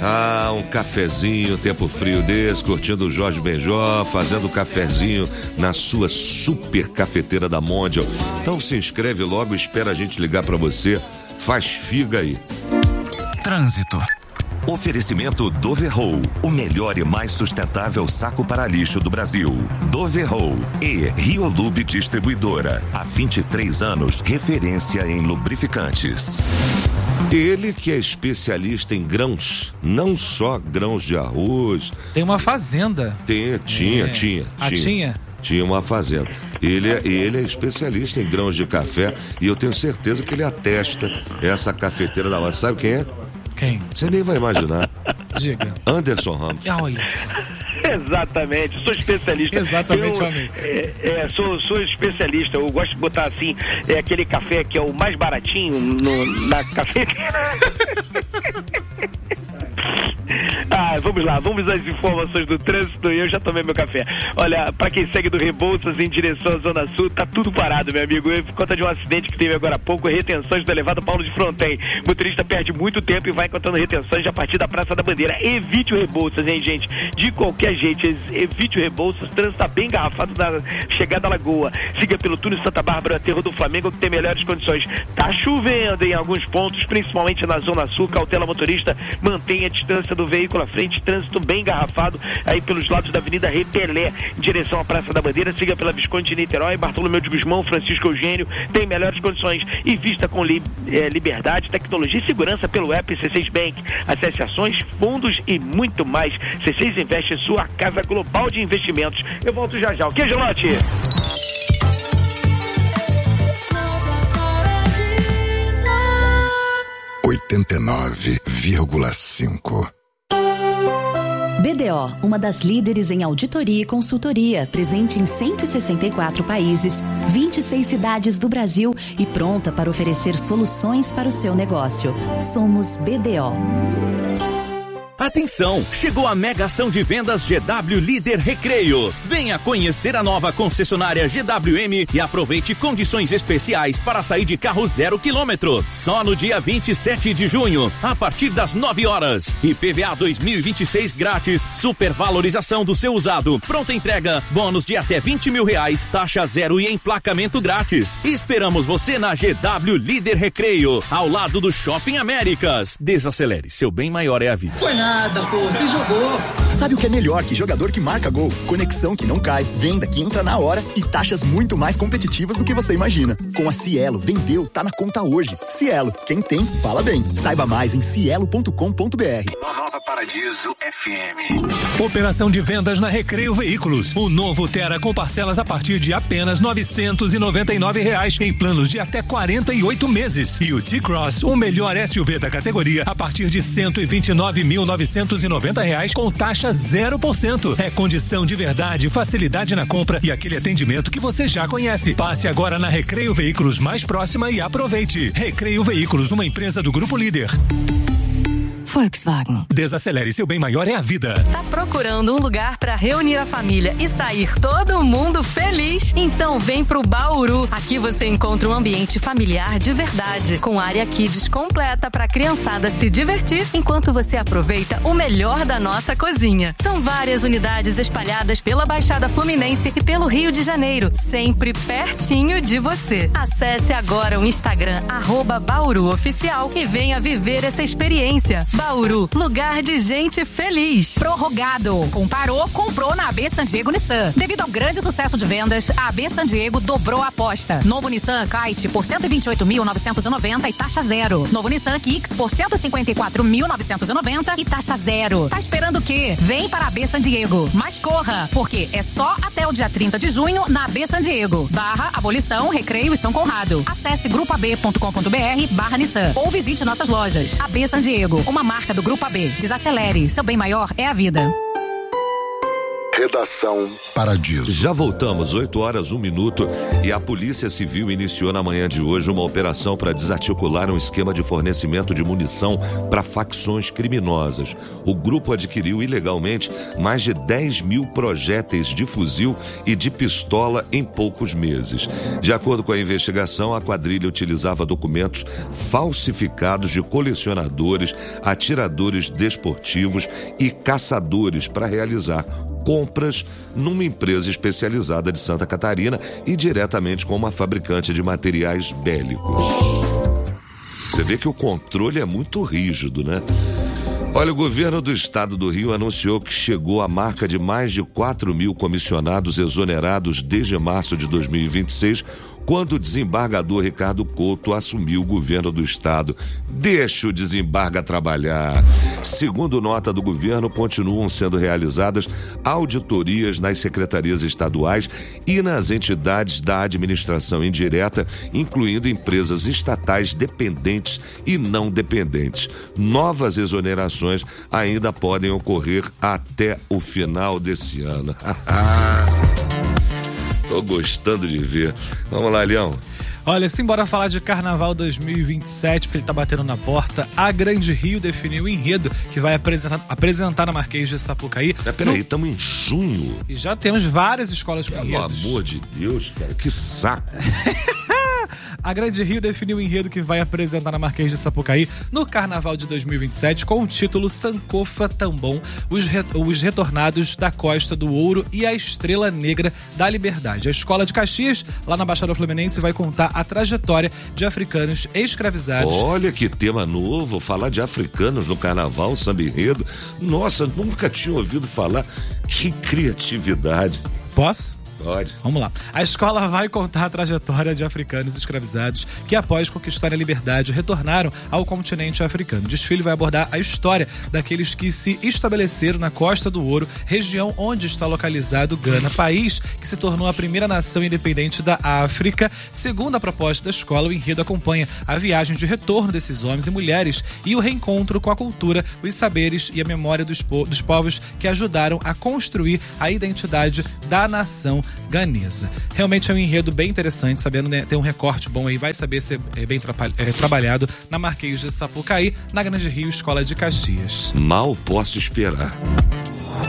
Ah, um cafezinho, tempo frio desse, curtindo o Jorge Benjó, fazendo cafezinho na sua super cafeteira da Mondial. Então se inscreve logo, espera a gente ligar pra você. Faz figa aí. Trânsito. Oferecimento Doverroll, o melhor e mais sustentável saco para lixo do Brasil. Doverroll e Riolube Distribuidora. Há 23 anos, referência em lubrificantes. Ele que é especialista em grãos, não só grãos de arroz. Tem uma fazenda. Tinha. Tinha uma fazenda. Ele é especialista em grãos de café e eu tenho certeza que ele atesta essa cafeteira da massa. Sabe quem é? Quem? Você nem vai imaginar. Diga. Anderson Ramos. Olha isso. Exatamente, sou especialista. Exatamente, amigo. Sou especialista. Eu gosto de botar assim, aquele café que é o mais baratinho na cafeteira. Vamos lá, vamos às informações do trânsito e eu já tomei meu café. Olha, pra quem segue do Rebouças em direção à Zona Sul, tá tudo parado, meu amigo. Por conta de um acidente que teve agora há pouco, retenções do elevado Paulo de Fronten. O motorista perde muito tempo e vai encontrando retenções a partir da Praça da Bandeira. Evite o Rebouças, hein, gente? De qualquer jeito, evite o Rebouças. O trânsito tá bem engarrafado na chegada à Lagoa. Siga pelo túnel Santa Bárbara, Aterro do Flamengo, que tem melhores condições. Tá chovendo em alguns pontos, principalmente na Zona Sul. Cautela, motorista, mantenha a distância do veículo à frente, trânsito bem engarrafado aí pelos lados da Avenida Repelé, em direção à Praça da Bandeira. Siga pela Visconde de Niterói, Bartolomeu de Guzmão, Francisco Eugênio, tem melhores condições. Invista com liberdade, tecnologia e segurança pelo app C6 Bank. Acesse ações, fundos e muito mais. C6 Investe, sua casa global de investimentos. Eu volto já, ok, Gelote? (89,5) BDO, uma das líderes em auditoria e consultoria, presente em 164 países, 26 cidades do Brasil e pronta para oferecer soluções para o seu negócio. Somos BDO. Atenção, chegou a mega ação de vendas GW Líder Recreio. Venha conhecer a nova concessionária GWM e aproveite condições especiais para sair de carro 0 km. Só no dia 27 de junho, a partir das 9 horas. IPVA 2026 grátis, supervalorização do seu usado, pronta entrega, bônus de até R$20 mil, taxa zero e emplacamento grátis. Esperamos você na GW Líder Recreio, ao lado do Shopping Américas. Desacelere, seu bem maior é a vida. Foi nada, pô, você jogou. Sabe o que é melhor que jogador que marca gol? Conexão que não cai, venda que entra na hora e taxas muito mais competitivas do que você imagina. Com a Cielo, vendeu, tá na conta hoje. Cielo, quem tem, fala bem. Saiba mais em cielo.com.br. Nova Paradiso FM. Operação de vendas na Recreio Veículos. O novo Tera com parcelas a partir de apenas R$999 em planos de até 48 meses. E o T-Cross, o melhor SUV da categoria, a partir de R$129.990 com taxa 0%. É condição de verdade, facilidade na compra e aquele atendimento que você já conhece. Passe agora na Recreio Veículos mais próxima e aproveite. Recreio Veículos, uma empresa do Grupo Líder. Volkswagen. Desacelere, seu bem maior é a vida. Tá procurando um lugar para reunir a família e sair todo mundo feliz? Então vem pro Bauru. Aqui você encontra um ambiente familiar de verdade, com área kids completa para criançada se divertir, enquanto você aproveita o melhor da nossa cozinha. São várias unidades espalhadas pela Baixada Fluminense e pelo Rio de Janeiro, sempre pertinho de você. Acesse agora o Instagram @BauruOficial e venha viver essa experiência. Bauru, lugar de gente feliz. Prorrogado. Comparou, comprou na AB San Diego Nissan. Devido ao grande sucesso de vendas, a AB San Diego dobrou a aposta. Novo Nissan Kite por R$128.990 e taxa zero. Novo Nissan Kicks por R$154.990 e taxa zero. Tá esperando o quê? Vem para a AB San Diego. Mas corra, porque é só até o dia 30 de junho na AB San Diego. /Abolição, Recreio e São Conrado. Acesse grupoab.com.br/Nissan ou visite nossas lojas. AB San Diego, uma marca do Grupo AB. Desacelere, seu bem maior é a vida. Redação Paradiso. Já voltamos, 8h01, e a Polícia Civil iniciou na manhã de hoje uma operação para desarticular um esquema de fornecimento de munição para facções criminosas. O grupo adquiriu ilegalmente mais de 10 mil projéteis de fuzil e de pistola em poucos meses. De acordo com a investigação, a quadrilha utilizava documentos falsificados de colecionadores, atiradores desportivos e caçadores para realizar compras numa empresa especializada de Santa Catarina e diretamente com uma fabricante de materiais bélicos. Você vê que o controle é muito rígido, né? Olha, o governo do estado do Rio anunciou que chegou à marca de mais de 4 mil comissionados exonerados desde março de 2026, quando o desembargador Ricardo Couto assumiu o governo do estado. Deixa o desembarga trabalhar. Segundo nota do governo, continuam sendo realizadas auditorias nas secretarias estaduais e nas entidades da administração indireta, incluindo empresas estatais dependentes e não dependentes. Novas exonerações ainda podem ocorrer até o final desse ano. Tô gostando de ver. Vamos lá, Leão. Olha, simbora falar de Carnaval 2027, porque ele tá batendo na porta. A Grande Rio definiu o enredo que vai apresentar na Marquês de Sapucaí. Peraí, estamos em junho. E já temos várias escolas com enredos. Pelo amor de Deus, cara, que saco. A Grande Rio definiu o enredo que vai apresentar na Marquês de Sapucaí no Carnaval de 2027 com o título Sankofa Tambon, os retornados da Costa do Ouro e a Estrela Negra da Liberdade. A Escola de Caxias, lá na Baixada Fluminense, vai contar a trajetória de africanos escravizados. Olha que tema novo, falar de africanos no Carnaval, samba enredo. Nossa, nunca tinha ouvido falar. Que criatividade. Posso? Pode. Vamos lá. A escola vai contar a trajetória de africanos escravizados que, após conquistar a liberdade, retornaram ao continente africano. O desfile vai abordar a história daqueles que se estabeleceram na Costa do Ouro, região onde está localizado Gana, país que se tornou a primeira nação independente da África. Segundo a proposta da escola, o enredo acompanha a viagem de retorno desses homens e mulheres e o reencontro com a cultura, os saberes e a memória dos povos que ajudaram a construir a identidade da nação ganesa. Realmente é um enredo bem interessante, sabendo, né, ter um recorte bom aí, vai saber ser bem trabalhado na Marquês de Sapucaí, na Grande Rio, Escola de Caxias. Mal posso esperar.